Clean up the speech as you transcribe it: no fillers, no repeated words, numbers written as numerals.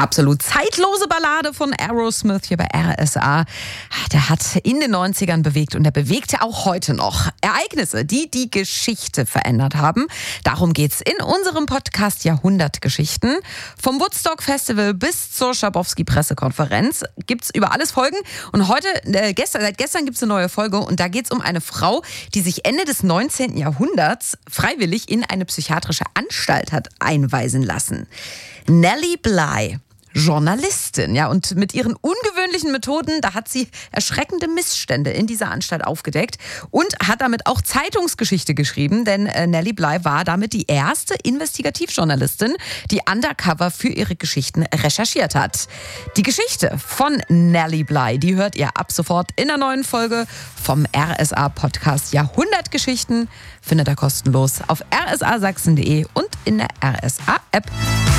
Absolut zeitlose Ballade von Aerosmith hier bei RSA. Der hat in den 90ern bewegt und der bewegt ja auch heute noch. Ereignisse, die die Geschichte verändert haben. Darum geht's in unserem Podcast Jahrhundertgeschichten. Vom Woodstock Festival bis zur Schabowski-Pressekonferenz gibt's über alles Folgen. Und heute, seit gestern gibt's eine neue Folge und da geht's um eine Frau, die sich Ende des 19. Jahrhunderts freiwillig in eine psychiatrische Anstalt hat einweisen lassen. Nellie Bly, Journalistin, ja, und mit ihren ungewöhnlichen Methoden, da hat sie erschreckende Missstände in dieser Anstalt aufgedeckt und hat damit auch Zeitungsgeschichte geschrieben, denn Nellie Bly war damit die erste Investigativjournalistin, die undercover für ihre Geschichten recherchiert hat. Die Geschichte von Nellie Bly, die hört ihr ab sofort in der neuen Folge vom RSA-Podcast Jahrhundertgeschichten. Findet ihr kostenlos auf rsasachsen.de und in der RSA-App.